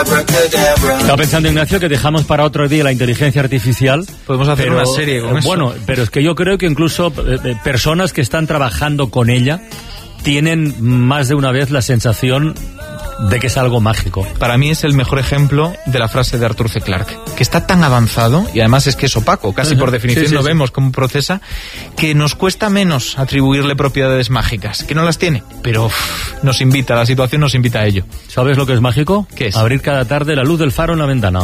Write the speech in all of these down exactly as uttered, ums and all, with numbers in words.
Estaba pensando, Ignacio, que dejamos para otro día la inteligencia artificial. Podemos hacer pero, una serie con eso. Bueno, pero es que yo creo que incluso eh, personas que están trabajando con ella tienen más de una vez la sensación de que es algo mágico. Para mí es el mejor ejemplo de la frase de Arthur C. Clarke, que está tan avanzado, y además es que es opaco, casi por definición sí, sí, no sí. vemos cómo procesa, que nos cuesta menos atribuirle propiedades mágicas, que no las tiene, pero uff, nos invita, la situación nos invita a ello. ¿Sabes lo que es mágico? ¿Qué es? Abrir cada tarde la luz del faro en la ventana.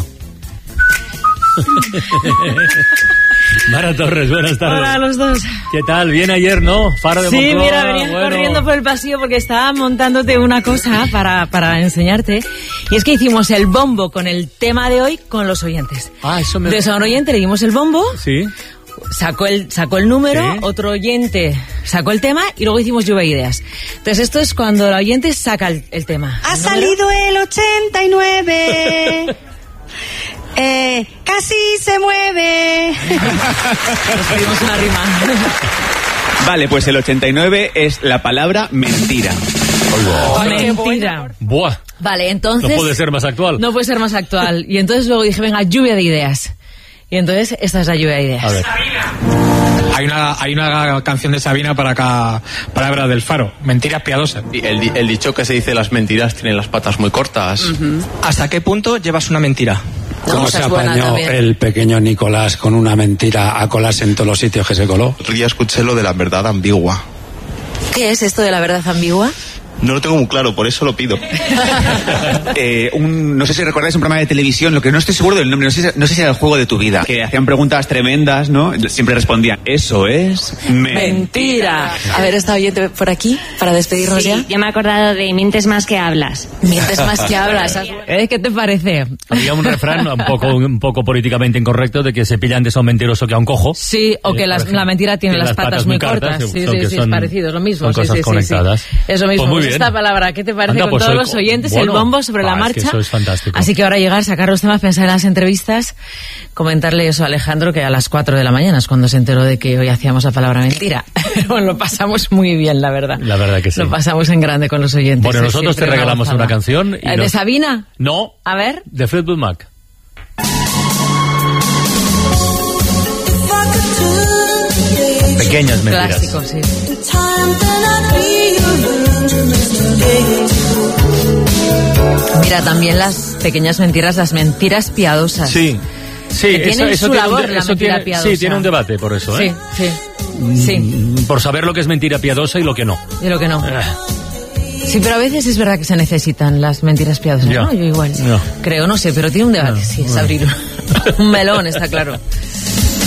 Mara Torres, buenas tardes. Hola a los dos. ¿Qué tal? Bien ayer, ¿no? Faro de Sí, Moncloa, mira, venía bueno. corriendo por el pasillo porque estaba montándote una cosa para, para enseñarte. Y es que hicimos el bombo con el tema de hoy con los oyentes. Ah, eso me... De un oyente le dimos el bombo. Sí. Sacó el, sacó el número, ¿Sí? Otro oyente sacó el tema y luego hicimos lluvia de ideas. Entonces esto es cuando el oyente saca el, el tema. Ha ¿El salido el ochenta y nueve. Eh, casi se mueve. Nos pedimos una rima. Vale, pues el ochenta y nueve es la palabra mentira. Oh, mentira. Buah. Vale, entonces... No puede ser más actual. No puede ser más actual. Y entonces luego dije, venga, lluvia de ideas. Y entonces esta es la lluvia de ideas. A ver. Hay una, hay una canción de Sabina para cada palabra del Faro. Mentiras piadosas. El, el dicho que se dice las mentiras tienen las patas muy cortas. Uh-huh. ¿Hasta qué punto llevas una mentira? ¿Cómo no, se apañó el pequeño Nicolás con una mentira a colarse en todos los sitios que se coló? Otro día escuché lo de la verdad ambigua. ¿Qué es esto de la verdad ambigua? No lo tengo muy claro, por eso lo pido. eh, un, no sé si recordáis un programa de televisión, lo que no estoy seguro del nombre, no sé, no sé si era el juego de tu vida, que hacían preguntas tremendas, ¿no? Siempre respondían, eso es mentira. Mentira. A ver, ¿está oyente por aquí para despedirnos sí, ya? Yo me he acordado de mientes más que hablas. Mientes más que hablas. ¿Eh? ¿Qué te parece? Había un refrán un poco, un poco políticamente incorrecto de que se pillan de son mentiroso que a un cojo. Sí, o que eh, las, la mentira tiene, tiene las, las patas, patas muy cortas. cortas. Sí, sí, sí, es parecido, es lo mismo. Son sí, cosas sí, conectadas. Sí, sí. Eso mismo. Pues muy Esta palabra, ¿qué te parece? Anda, con pues todos los oyentes, bueno, el bombo sobre ah, la marcha. Es que eso es fantástico. Así que ahora llegar, sacar los temas, pensar en las entrevistas, comentarle eso a Alejandro, que a las cuatro de la mañana es cuando se enteró de que hoy hacíamos la palabra mentira. Bueno, lo pasamos muy bien, la verdad. La verdad que sí. Lo pasamos en grande con los oyentes. Bueno, nosotros te regalamos una canción. Y ¿De nos... Sabina? No. A ver. De Fleetwood Mac. Pequeñas mentiras. Clásico, sí. Mira, también las pequeñas mentiras, las mentiras piadosas. Sí, sí, que eso, eso su tiene, labor, un, la eso mentira tiene, piadosa. Sí, tiene un debate por eso, ¿eh? Sí, sí, sí. Por saber lo que es mentira piadosa y lo que no. Y lo que no. Ah. Sí, pero a veces es verdad que se necesitan las mentiras piadosas, ya. ¿no? Yo igual. No. Creo, no sé, pero tiene un debate, no, sí, es bueno. Abrir un melón, está claro.